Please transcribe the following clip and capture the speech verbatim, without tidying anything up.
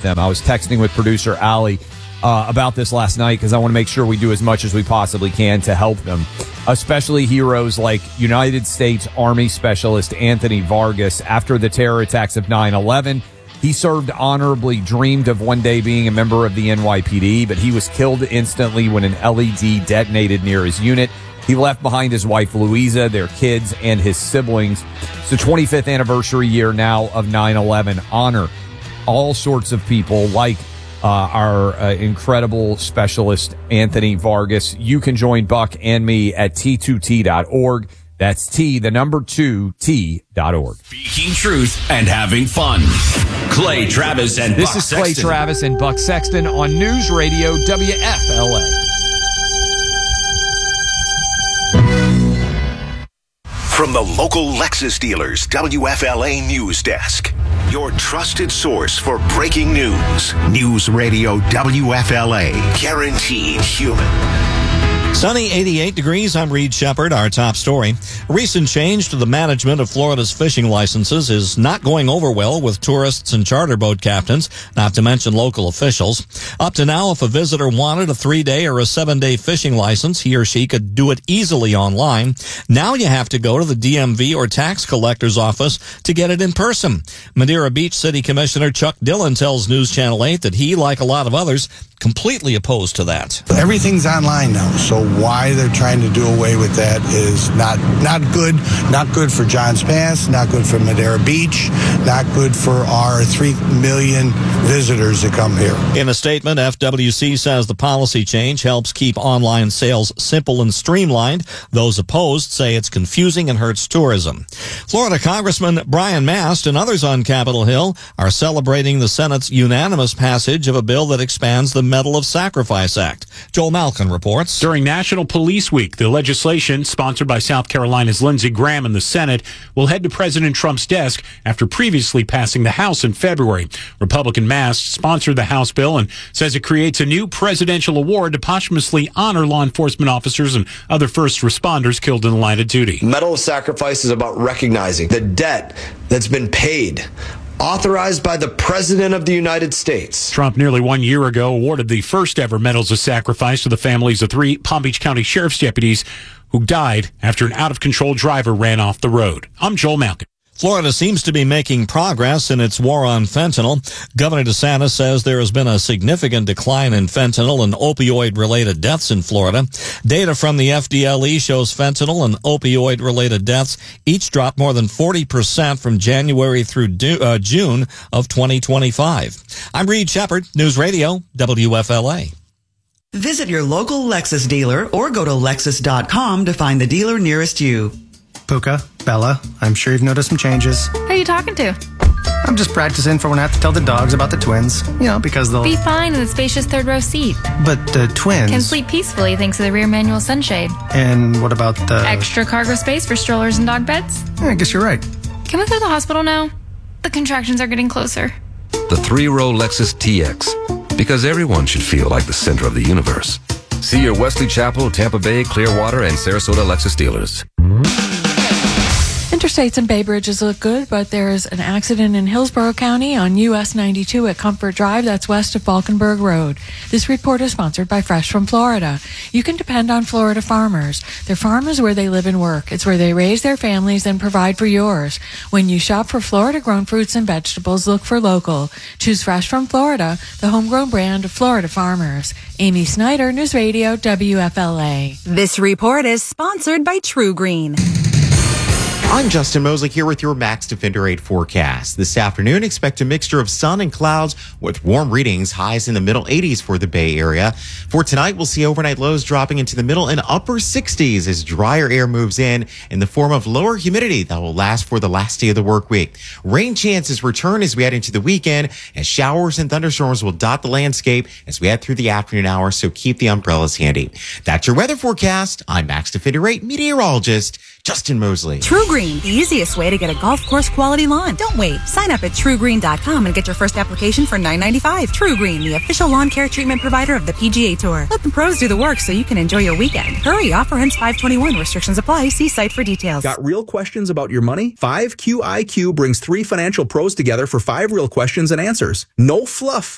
them. I was texting with producer Allie uh, about this last night because I want to make sure we do as much as we possibly can to help them, especially heroes like United States Army Specialist Anthony Vargas. After the terror attacks of nine eleven, he served honorably, dreamed of one day being a member of the N Y P D, but he was killed instantly when an L E D detonated near his unit. He left behind his wife, Louisa, their kids, and his siblings. It's the twenty-fifth anniversary year now of nine eleven. Honor all sorts of people like uh, our uh, incredible specialist, Anthony Vargas. You can join Buck and me at T two T dot org. That's T, the number two, T dot org. Speaking truth and having fun. Clay Travis and this Buck is Sexton. Clay Travis and Buck Sexton on News Radio W F L A. From the local Lexus dealers, W F L A News Desk. Your trusted source for breaking news. News Radio W F L A. Guaranteed human. Sunny, eighty-eight degrees. I'm Reed Shepard. Our top story. A recent change to the management of Florida's fishing licenses is not going over well with tourists and charter boat captains, not to mention local officials. Up to now, if a visitor wanted a three-day or a seven-day fishing license, he or she could do it easily online. Now you have to go to the D M V or tax collector's office to get it in person. Madeira Beach City Commissioner Chuck Dillon tells News Channel eight that he, like a lot of others, completely opposed to that. Everything's online now, so why they're trying to do away with that is not not good. Not good for Johns Pass, not good for Madeira Beach, not good for our three million visitors that come here. In a statement, F W C says the policy change helps keep online sales simple and streamlined. Those opposed say it's confusing and hurts tourism. Florida Congressman Brian Mast and others on Capitol Hill are celebrating the Senate's unanimous passage of a bill that expands the Medal of Sacrifice Act. Joel Malkin reports. During National Police Week, the legislation, sponsored by South Carolina's Lindsey Graham in the Senate, will head to President Trump's desk after previously passing the House in February. Republican Mast sponsored the House bill and says it creates a new presidential award to posthumously honor law enforcement officers and other first responders killed in the line of duty. Medal of Sacrifice is about recognizing the debt that's been paid, authorized by the President of the United States. Trump nearly one year ago awarded the first ever Medals of Sacrifice to the families of three Palm Beach County Sheriff's deputies who died after an out-of-control driver ran off the road. I'm Joel Malkin. Florida seems to be making progress in its war on fentanyl. Governor DeSantis says there has been a significant decline in fentanyl and opioid-related deaths in Florida. Data from the F D L E shows fentanyl and opioid-related deaths each dropped more than forty percent from January through do, uh, June of twenty twenty-five. I'm Reed Shepard, News Radio, W F L A. Visit your local Lexus dealer or go to Lexus dot com to find the dealer nearest you. Puka, Bella, I'm sure you've noticed some changes. Who are you talking to? I'm just practicing for when I have to tell the dogs about the twins. You know, because they'll... Be fine in the spacious third row seat. But the twins... Can sleep peacefully thanks to the rear manual sunshade. And what about the... Extra cargo space for strollers and dog beds? Yeah, I guess you're right. Can we go to the hospital now? The contractions are getting closer. The three-row Lexus T X. Because everyone should feel like the center of the universe. See your Wesley Chapel, Tampa Bay, Clearwater, and Sarasota Lexus dealers. Interstates and Bay Bridges look good, but there's an accident in Hillsborough County on U S ninety-two at Comfort Drive. That's west of Falkenberg Road. This report is sponsored by Fresh from Florida. You can depend on Florida farmers. Their farm is where they live and work. It's where they raise their families and provide for yours. When you shop for Florida-grown fruits and vegetables, look for local. Choose Fresh from Florida, the homegrown brand of Florida farmers. Amy Snyder, News Radio, W F L A. This report is sponsored by True Green. I'm Justin Mosley here with your Max Defender eight forecast. This afternoon, expect a mixture of sun and clouds with warm readings, highs in the middle eighties for the Bay Area. For tonight, we'll see overnight lows dropping into the middle and upper sixties as drier air moves in in the form of lower humidity that will last for the last day of the work week. Rain chances return as we head into the weekend, as showers and thunderstorms will dot the landscape as we head through the afternoon hours, so keep the umbrellas handy. That's your weather forecast. I'm Max Defender eight meteorologist Justin Mosley. True Green, the easiest way to get a golf course quality lawn. Don't wait. Sign up at true green dot com and get your first application for nine ninety-five. True Green, the official lawn care treatment provider of the P G A Tour. Let the pros do the work so you can enjoy your weekend. Hurry, offer ends five twenty-one. Restrictions apply. See site for details. Got real questions about your money? five Q I Q brings three financial pros together for five real questions and answers. No fluff.